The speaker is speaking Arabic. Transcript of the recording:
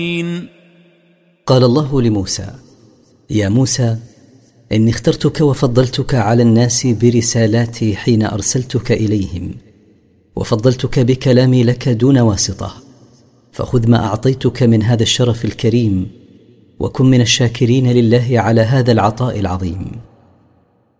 قال الله لموسى: يا موسى، إني اخترتك وفضلتك على الناس برسالاتي حين أرسلتك إليهم، وفضلتك بكلامي لك دون واسطة، فخذ ما أعطيتك من هذا الشرف الكريم، وكن من الشاكرين لله على هذا العطاء العظيم.